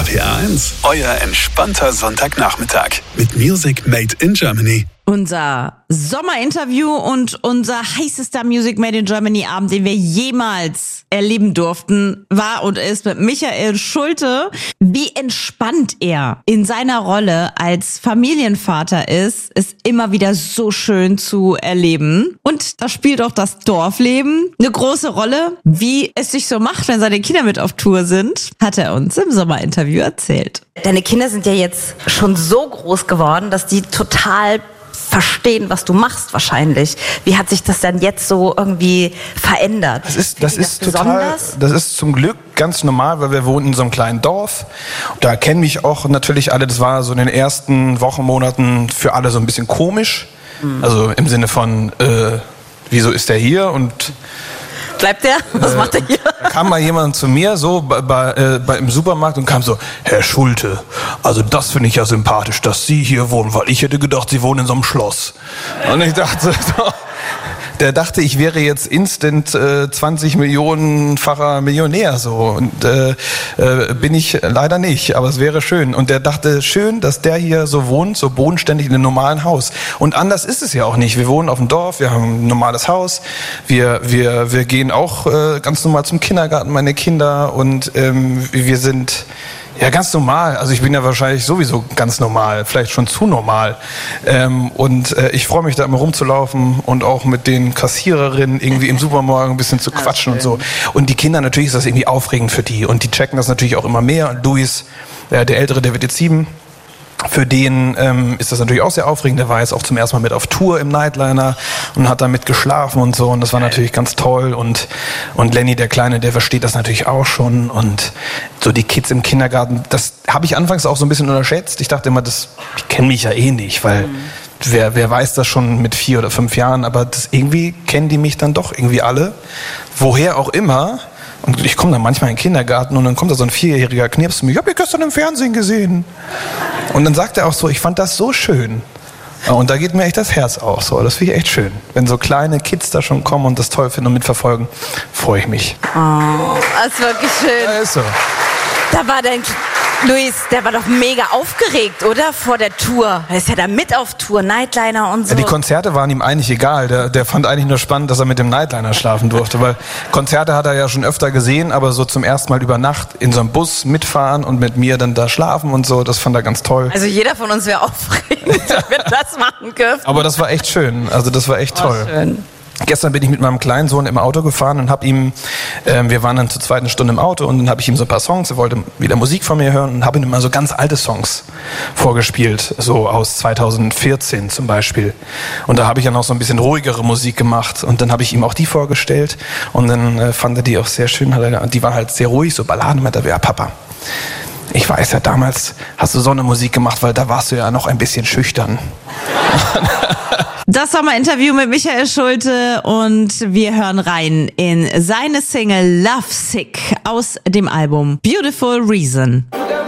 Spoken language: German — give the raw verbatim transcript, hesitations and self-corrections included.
P R eins, euer entspannter Sonntagnachmittag mit Music Made in Germany. Unser Sommerinterview und unser heißester Music Made in Germany Abend, den wir jemals erleben durften, war und ist mit Michael Schulte. Wie entspannt er in seiner Rolle als Familienvater ist, ist immer wieder so schön zu erleben. Und da spielt auch das Dorfleben eine große Rolle. Wie es sich so macht, wenn seine Kinder mit auf Tour sind, hat er uns im Sommerinterview erzählt. Deine Kinder sind ja jetzt schon so groß geworden, dass die total verstehen, was du machst wahrscheinlich. Wie hat sich das dann jetzt so irgendwie verändert? Das ist, das ist total, das ist zum Glück ganz normal, weil wir wohnen in so einem kleinen Dorf. Da kennen mich auch natürlich alle. Das war so in den ersten Wochen, Monaten für alle so ein bisschen komisch. Mhm. Also im Sinne von, äh, wieso ist der hier und bleibt der? Was äh, macht er hier? Da kam mal jemand zu mir so bei, bei, äh, bei im Supermarkt und kam so, Herr Schulte, also das finde ich ja sympathisch, dass Sie hier wohnen, weil ich hätte gedacht, Sie wohnen in so einem Schloss. Und ich dachte, so, der dachte, ich wäre jetzt instant äh, zwanzig Millionenfacher Millionär so und äh, äh, bin ich leider nicht, aber es wäre schön. Und der dachte, schön, dass der hier so wohnt, so bodenständig in einem normalen Haus. Und anders ist es ja auch nicht. Wir wohnen auf dem Dorf, wir haben ein normales Haus, wir wir wir gehen auch äh, ganz normal zum Kindergarten, meine Kinder, und ähm, wir sind ja ganz normal. Also ich bin ja wahrscheinlich sowieso ganz normal, vielleicht schon zu normal. Ähm, und äh, ich freue mich da immer rumzulaufen und auch mit den Kassiererinnen irgendwie im Supermarkt ein bisschen zu quatschen und so. Und die Kinder, natürlich ist das irgendwie aufregend für die. Und die checken das natürlich auch immer mehr. Und Luis, äh, der Ältere, der wird jetzt sieben. Für den ähm, ist das natürlich auch sehr aufregend. Der war jetzt auch zum ersten Mal mit auf Tour im Nightliner und hat damit geschlafen und so. Und das war natürlich ganz toll. Und, und Lenny, der Kleine, der versteht das natürlich auch schon. Und so die Kids im Kindergarten, das habe ich anfangs auch so ein bisschen unterschätzt. Ich dachte immer, das, die kennen mich ja eh nicht, weil mhm. wer, wer weiß das schon mit vier oder fünf Jahren. Aber das, irgendwie kennen die mich dann doch irgendwie alle. Woher auch immer. Und ich komme dann manchmal in den Kindergarten und dann kommt da so ein vierjähriger Knirps zu mir, ich habe dich gestern im Fernsehen gesehen. Und dann sagt er auch so, ich fand das so schön. Und da geht mir echt das Herz auf. So. Das finde ich echt schön. Wenn so kleine Kids da schon kommen und das toll finden und mitverfolgen, freue ich mich. Oh, das ist wirklich schön. Ja, ist so. Da war dein Luis, der war doch mega aufgeregt, oder? Vor der Tour. Er ist ja da mit auf Tour, Nightliner und so. Ja, die Konzerte waren ihm eigentlich egal. Der, der fand eigentlich nur spannend, dass er mit dem Nightliner schlafen durfte. Weil Konzerte hat er ja schon öfter gesehen, aber so zum ersten Mal über Nacht in so einem Bus mitfahren und mit mir dann da schlafen und so, das fand er ganz toll. Also jeder von uns wäre aufregend, wenn wir das machen dürften. Aber das war echt schön. Also das war echt oh, toll. Schön. Gestern bin ich mit meinem kleinen Sohn im Auto gefahren und habe ihm, äh, wir waren dann zur zweiten Stunde im Auto und dann habe ich ihm so ein paar Songs, er wollte wieder Musik von mir hören und habe ihm immer so ganz alte Songs vorgespielt, so aus zweitausendvierzehn zum Beispiel. Und da habe ich dann auch so ein bisschen ruhigere Musik gemacht und dann habe ich ihm auch die vorgestellt und dann äh, fand er die auch sehr schön, die waren halt sehr ruhig, so Balladen, meinte er, ja Papa, ich weiß ja, damals hast du so eine Musik gemacht, weil da warst du ja noch ein bisschen schüchtern. Das Sommerinterview mit Michael Schulte und wir hören rein in seine Single Love Sick aus dem Album Beautiful Reason.